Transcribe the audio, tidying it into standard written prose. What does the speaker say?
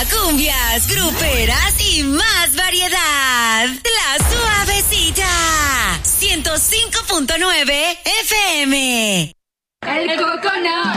cumbias, gruperas y más variedad. La Suavecita. 105.9 FM. El Coconut.